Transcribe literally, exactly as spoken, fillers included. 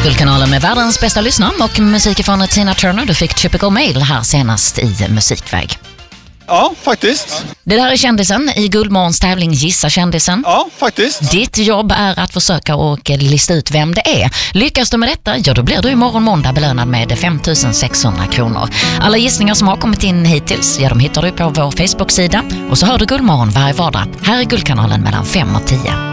Guldkanalen med världens bästa lyssnare och musik från Tina Turner. Du fick Typical Male här senast i musikväg. Ja, faktiskt. Det där är kändisen i Guldmorgons tävling Gissa kändisen. Ja, faktiskt. Ditt jobb är att försöka och lista ut vem det är. Lyckas du med detta, ja då blir du imorgon måndag belönad med fem tusen sexhundra kronor. Alla gissningar som har kommit in hittills, ja de hittar du på vår Facebook-sida. Och så hör du Guldmorgon varje vardag. Här är Guldkanalen mellan fem och tio.